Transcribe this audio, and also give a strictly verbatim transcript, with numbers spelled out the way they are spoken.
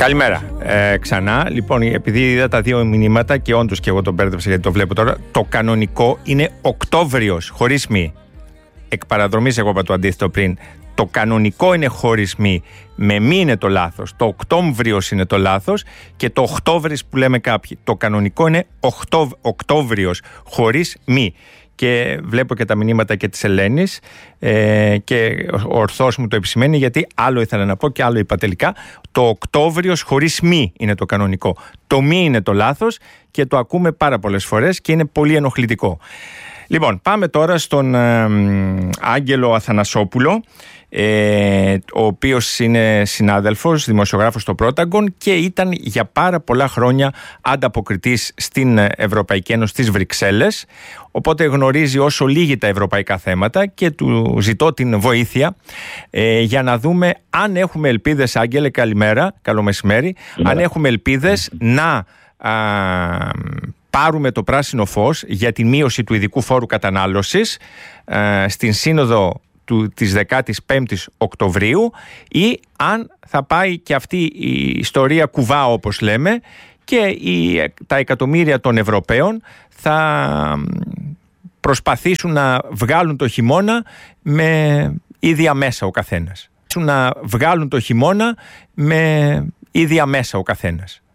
Καλημέρα ε, ξανά. Λοιπόν, επειδή είδα τα δύο μηνύματα και όντως και εγώ τον μπέρδεψα γιατί το βλέπω τώρα, το κανονικό είναι Οκτώβριος, χωρίς μη. Εκ παραδρομής, εγώ είπα το αντίθετο πριν. Το κανονικό είναι χωρίς μη. Με μη είναι το λάθος. Το Οκτώβριος είναι το λάθος και το Οκτώβρης που λέμε κάποιοι. Το κανονικό είναι οκτώ, Οκτώβριος, χωρίς μη. Και βλέπω και τα μηνύματα και της Ελένης ε, και ορθώς μου το επισημαίνει, γιατί άλλο ήθελα να πω και άλλο είπα τελικά. Το Οκτώβριος χωρίς μη είναι το κανονικό. Το μη είναι το λάθος και το ακούμε πάρα πολλές φορές και είναι πολύ ενοχλητικό. Λοιπόν, πάμε τώρα στον ε, Άγγελο Αθανασόπουλο, ε, ο οποίος είναι συνάδελφος, δημοσιογράφος στο Πρόταγκον και ήταν για πάρα πολλά χρόνια ανταποκριτής στην Ευρωπαϊκή Ένωση στις Βρυξέλλες, οπότε γνωρίζει όσο λίγοι τα ευρωπαϊκά θέματα και του ζητώ την βοήθεια ε, για να δούμε αν έχουμε ελπίδες. Άγγελε, καλημέρα, καλό μεσημέρι. Yeah. Αν έχουμε ελπίδες να... Α, πάρουμε το πράσινο φως για τη μείωση του ειδικού φόρου κατανάλωσης ε, στην σύνοδο του, της δεκάτης πέμπτης Οκτωβρίου, ή αν θα πάει και αυτή η ιστορία κουβά, όπως λέμε, και η, τα εκατομμύρια των Ευρωπαίων θα προσπαθήσουν να βγάλουν το χειμώνα με ίδια μέσα ο καθένας. Να βγάλουν το χειμώνα με ίδια μέσα ο καθένας.